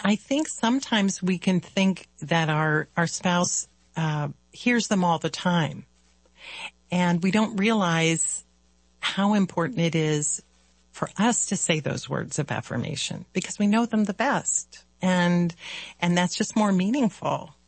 I think sometimes we can think that our spouse hears them all the time. And we don't realize how important it is for us to say those words of affirmation because we know them the best. And that's just more meaningful.